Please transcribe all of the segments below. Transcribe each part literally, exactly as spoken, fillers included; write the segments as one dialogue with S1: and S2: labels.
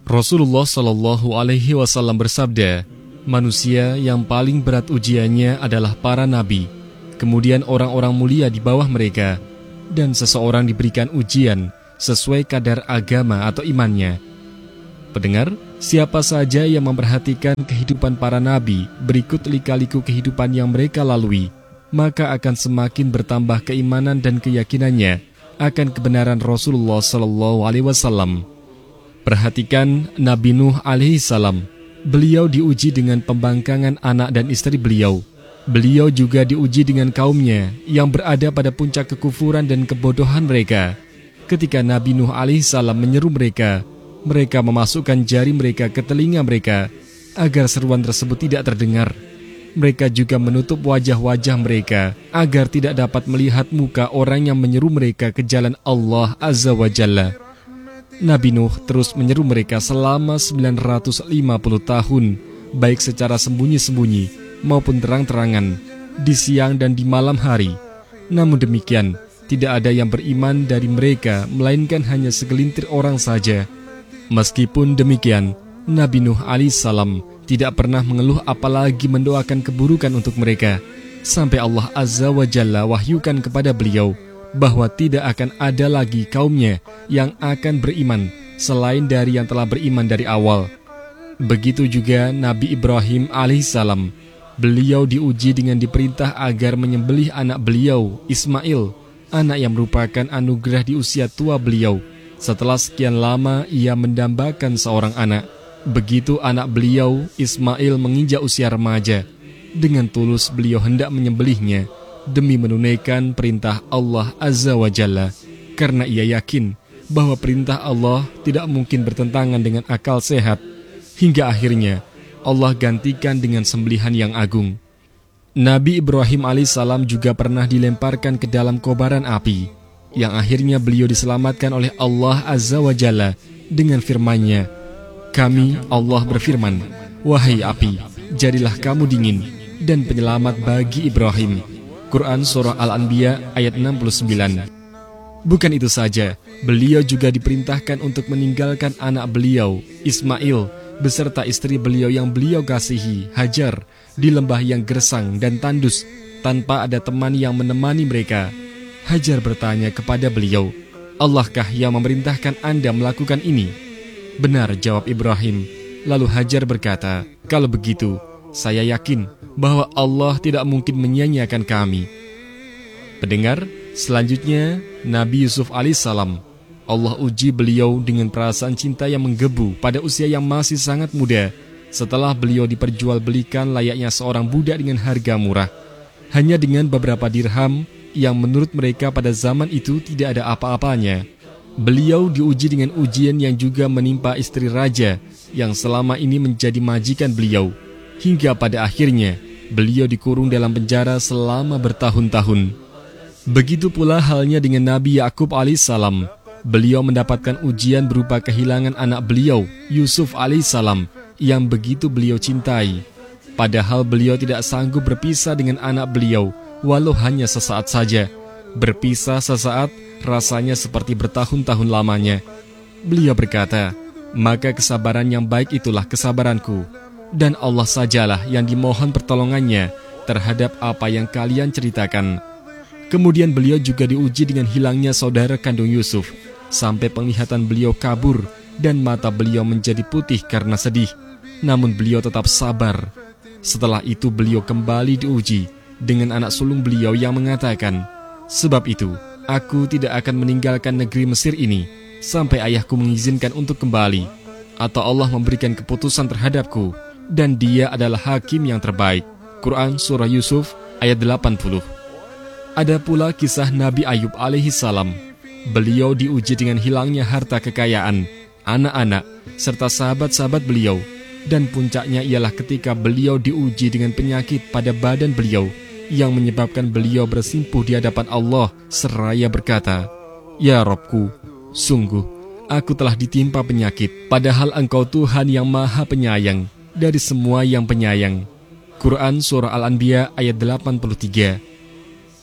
S1: Rasulullah Shallallahu Alaihi Wasallam bersabda, manusia yang paling berat ujiannya adalah para nabi, kemudian orang-orang mulia di bawah mereka, dan seseorang diberikan ujian sesuai kadar agama atau imannya. Pendengar, siapa saja yang memperhatikan kehidupan para nabi berikut lika-liku kehidupan yang mereka lalui, maka akan semakin bertambah keimanan dan keyakinannya akan kebenaran Rasulullah Shallallahu Alaihi Wasallam. Perhatikan Nabi Nuh alaihissalam. Beliau diuji dengan pembangkangan anak dan istri beliau. Beliau juga diuji dengan kaumnya yang berada pada puncak kekufuran dan kebodohan mereka. Ketika Nabi Nuh alaihissalam menyeru mereka, mereka memasukkan jari mereka ke telinga mereka agar seruan tersebut tidak terdengar. Mereka juga menutup wajah-wajah mereka agar tidak dapat melihat muka orang yang menyeru mereka ke jalan Allah Azza wa Jalla. Nabi Nuh terus menyeru mereka selama sembilan ratus lima puluh tahun, baik secara sembunyi-sembunyi maupun terang-terangan, di siang dan di malam hari. Namun demikian, tidak ada yang beriman dari mereka, melainkan hanya segelintir orang saja. Meskipun demikian, Nabi Nuh alaihissalam tidak pernah mengeluh apalagi mendoakan keburukan untuk mereka, sampai Allah Azza wa Jalla wahyukan kepada beliau bahwa tidak akan ada lagi kaumnya yang akan beriman selain dari yang telah beriman dari awal. Begitu juga Nabi Ibrahim alaihissalam. Beliau diuji dengan diperintah agar menyembelih anak beliau, Ismail, anak yang merupakan anugerah di usia tua beliau. Setelah sekian lama ia mendambakan seorang anak. Begitu anak beliau, Ismail, menginjak usia remaja, dengan tulus beliau hendak menyembelihnya demi menunaikan perintah Allah Azza wa Jalla, karena ia yakin bahwa perintah Allah tidak mungkin bertentangan dengan akal sehat. Hingga akhirnya Allah gantikan dengan sembelihan yang agung. Nabi Ibrahim alaihissalam juga pernah dilemparkan ke dalam kobaran api, yang akhirnya beliau diselamatkan oleh Allah Azza wa Jalla dengan firman-Nya, kami Allah berfirman, wahai api, jadilah kamu dingin dan penyelamat bagi Ibrahim. Quran Surah Al-Anbiya ayat enam puluh sembilan. Bukan itu saja, beliau juga diperintahkan untuk meninggalkan anak beliau, Ismail, beserta istri beliau yang beliau kasihi, Hajar, di lembah yang gersang dan tandus, tanpa ada teman yang menemani mereka. Hajar bertanya kepada beliau, Allahkah yang memerintahkan Anda melakukan ini? Benar, jawab Ibrahim. Lalu Hajar berkata, kalau begitu, saya yakin bahwa Allah tidak mungkin menyia-nyiakan kami. Pendengar, selanjutnya Nabi Yusuf alaihissalam. Allah uji beliau dengan perasaan cinta yang menggebu pada usia yang masih sangat muda, setelah beliau diperjualbelikan layaknya seorang budak dengan harga murah, hanya dengan beberapa dirham yang menurut mereka pada zaman itu tidak ada apa-apanya. Beliau diuji dengan ujian yang juga menimpa istri raja yang selama ini menjadi majikan beliau, hingga pada akhirnya beliau dikurung dalam penjara selama bertahun-tahun. Begitu pula halnya dengan Nabi Yakub alaihissalam. Beliau mendapatkan ujian berupa kehilangan anak beliau, Yusuf alaihissalam, yang begitu beliau cintai. Padahal beliau tidak sanggup berpisah dengan anak beliau, walau hanya sesaat saja. Berpisah sesaat rasanya seperti bertahun-tahun lamanya. Beliau berkata, maka kesabaran yang baik itulah kesabaranku, dan Allah sajalah yang dimohon pertolongannya terhadap apa yang kalian ceritakan. Kemudian beliau juga diuji dengan hilangnya saudara kandung Yusuf, sampai penglihatan beliau kabur dan mata beliau menjadi putih karena sedih. Namun beliau tetap sabar. Setelah itu beliau kembali diuji dengan anak sulung beliau yang mengatakan, sebab itu aku tidak akan meninggalkan negeri Mesir ini sampai ayahku mengizinkan untuk kembali, atau Allah memberikan keputusan terhadapku, dan dia adalah hakim yang terbaik. Quran Surah Yusuf ayat delapan puluh. Ada pula kisah Nabi Ayub alaihissalam. Beliau diuji dengan hilangnya harta kekayaan, anak-anak, serta sahabat-sahabat beliau. Dan puncaknya ialah ketika beliau diuji dengan penyakit pada badan beliau, yang menyebabkan beliau bersimpuh di hadapan Allah seraya berkata, ya Rabbku, sungguh aku telah ditimpa penyakit, padahal Engkau Tuhan yang maha penyayang dari semua yang penyayang. Quran Surah Al-Anbiya ayat delapan puluh tiga.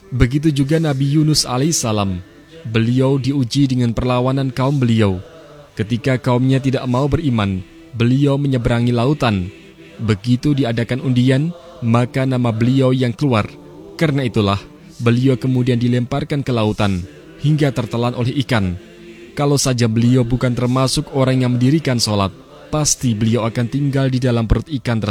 S1: Begitu juga Nabi Yunus alaihissalam. Beliau diuji dengan perlawanan kaum beliau. Ketika kaumnya tidak mau beriman, beliau menyeberangi lautan. Begitu diadakan undian, maka nama beliau yang keluar. Karena itulah, beliau kemudian dilemparkan ke lautan, hingga tertelan oleh ikan. Kalau saja beliau bukan termasuk orang yang mendirikan sholat, pasti beliau akan tinggal di dalam perut ikan tersebut.